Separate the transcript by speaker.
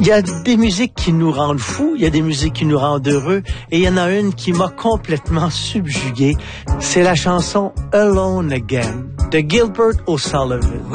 Speaker 1: y a des musiques qui nous rendent fous, il y a des musiques qui nous rendent heureux, et il y en a une qui m'a complètement subjugué. C'est la chanson Alone Again de Gilbert O'Sullivan.